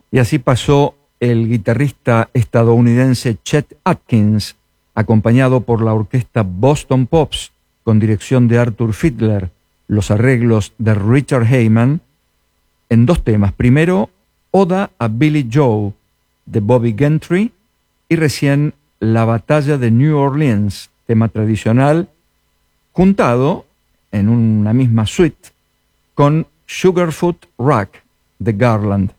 Y así pasó el guitarrista estadounidense Chet Atkins, acompañado por la orquesta Boston Pops, con dirección de Arthur Fiedler, los arreglos de Richard Heyman, en dos temas. Primero, Oda a Billy Joe, de Bobby Gentry, y recién La Batalla de New Orleans, tema tradicional, juntado en una misma suite con Sugarfoot Rock de Garland.